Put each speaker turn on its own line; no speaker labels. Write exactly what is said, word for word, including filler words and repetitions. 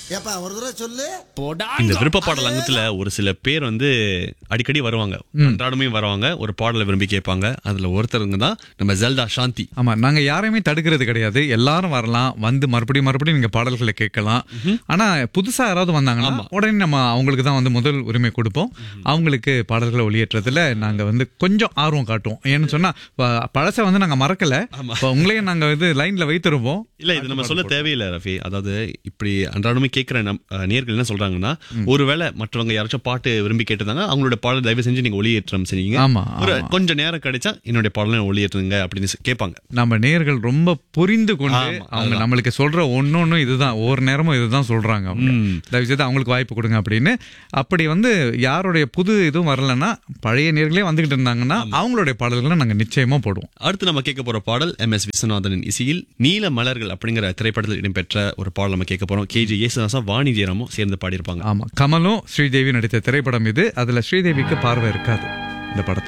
ஏப்பா ஒரு தடவை சொல்லு.
இந்த விருப்ப பாடல் அங்கத்துல ஒரு சில பேர் வந்து அடிக்கடி வருவாங்க, அன்றாடமே வருவாங்க, ஒரு பாடலை விரும்பி கேட்பாங்க. அதுல ஒருத்தருங்க தான் நம்ம ஜெல்டா சாந்தி.
ஆமா, நாங்க யாரையுமே தடுக்கிறது கிடையாது, எல்லாரும் வரலாம், வந்து மறுபடியும் மறுபடியும் நீங்க பாடல்களை கேட்கலாம். ஆனா புதுசா யாராவது வந்தாங்கன்னா உடனே நம்ம அவங்களுக்கு தான் வந்து முதல் உரிமை கொடுப்போம். அவங்களுக்கு பாடல்களை ஒளியேற்றதுல நாங்க வந்து கொஞ்சம் ஆர்வம் காட்டுவோம். ஏன்னு சொன்னா பழச வந்து நாங்க மறக்கல, உங்களையும் நாங்க வந்து லைன்ல வைத்திருப்போம்.
இல்ல இது நம்ம சொல்ல தேவையில்லை ரஃபி. அதாவது இப்படி அன்றாடமே கேட்கிற நேயர்கள் என்ன சொல்றாங்கன்னா, ஒருவேளை மற்றவங்க யாராச்சும் பாட்டு விரும்பி கேட்டிருந்தாங்க, அவங்களோட பாடல் தயவு செஞ்சு நீங்க ஒளியேற்றம் செய்யுங்க, ஒரு கொஞ்சம் நேரம் கிடைச்சா என்னுடைய பாடலை ஒளியேற்றுங்க அப்படின்னு கேட்பாங்க.
நம்ம நேயர்கள் ரொம்ப புரிந்து கொண்டு அவங்க நம்மளுக்கு சொல்ற ஒன்னொன்னு இதுதான், ஒவ்வொரு நேரமும் இதுதான் சொல்றாங்க. தயவு செய்து அவங்களுக்கு வாய்ப்பு கொடுங்க அப்படின்னு. அப்படி வந்து யாருடைய புது இதுவும் வரலன்னா பழைய நேயர்களே வந்துகிட்டு இருந்தாங்கன்னா அவங்களுடைய பாடல்களை நாங்க நிச்சயமா போடுவோம்.
அடுத்து நம்ம கேட்க போற பாடல் எம் எஸ் விஸ்வநாதனின் இசையில் நீல மலர்கள் அப்படிங்கிற திரைப்படத்தில் இடம்பெற்ற ஒரு பாடல் நம்ம கேட்க போறோம். கே ஜே யேசுதாஸும் வாணி ஜெயராமும் சேர்ந்து பாடியிருப்பாங்க.
ஆமா, கமலும் ஸ்ரீதேவி நடித்த திரைப்படம் இது. அதுல ஸ்ரீதேவிக்கு பார்வை இருக்காது இந்த படத்துல.